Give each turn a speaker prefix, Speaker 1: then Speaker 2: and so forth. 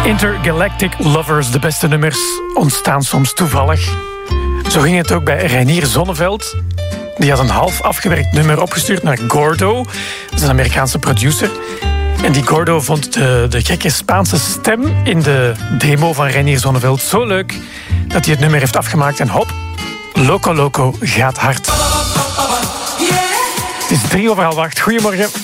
Speaker 1: Intergalactic Lovers, de beste nummers, ontstaan soms toevallig. Zo ging het ook bij Reinier Zonneveld. Die had een half afgewerkt nummer opgestuurd naar Gordo. Dat is een Amerikaanse producer. En die Gordo vond de gekke Spaanse stem in de demo van Reinier Zonneveld zo leuk dat hij het nummer heeft afgemaakt. En hop, Loco Loco gaat hard. Het is 7:03. Goedemorgen.